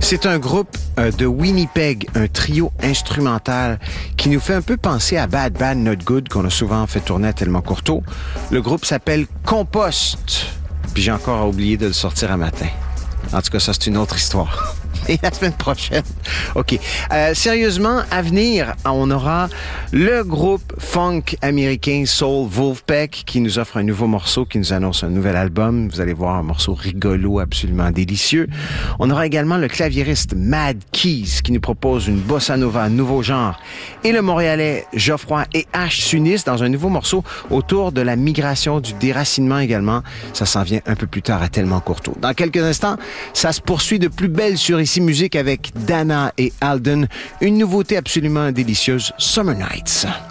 C'est un groupe de Winnipeg, un trio instrumental qui nous fait un peu penser à Bad Bad Not Good qu'on a souvent fait tourner à Tellement Courteau. Le groupe s'appelle Compost. Puis j'ai encore oublié de le sortir à matin. En tout cas, ça, c'est une autre histoire. Et la semaine prochaine. OK. Sérieusement, à venir, on aura le groupe funk américain Soul Wolfpack qui nous offre un nouveau morceau, qui nous annonce un nouvel album. Vous allez voir un morceau rigolo, absolument délicieux. On aura également le claviériste Mad Keys qui nous propose une bossa nova, un nouveau genre. Et le Montréalais Geoffroy et H s'unissent dans un nouveau morceau autour de la migration, du déracinement également. Ça s'en vient un peu plus tard à Tellement Courteau. Dans quelques instants, ça se poursuit de plus belle sur Ici Musique avec Dana et Alden. Une nouveauté absolument délicieuse, Summer Nights.